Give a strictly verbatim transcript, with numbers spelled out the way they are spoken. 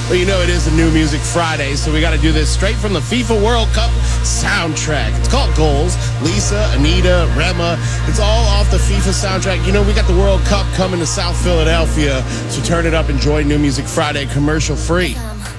Well, you know it is a New Music Friday, so we got to do this straight from the FIFA World Cup soundtrack. It's called Goals. Lisa, Anita, Rema, it's all off the FIFA soundtrack. You know, we got the World Cup coming to South Philadelphia, so turn it up, enjoy New Music Friday commercial free.